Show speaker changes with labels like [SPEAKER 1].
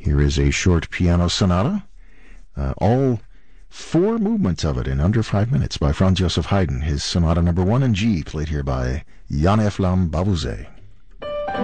[SPEAKER 1] Here is a short piano sonata, all four movements of it in under 5 minutes by Franz Joseph Haydn, his Sonata Number 1 in G, played here by Jan Eflam Babuzet.